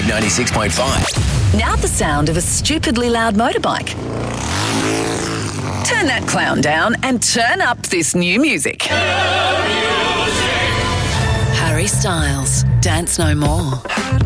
96.5. Now the sound of a stupidly loud motorbike. Turn that clown down and turn up this new music. Harry Styles, Dance No More.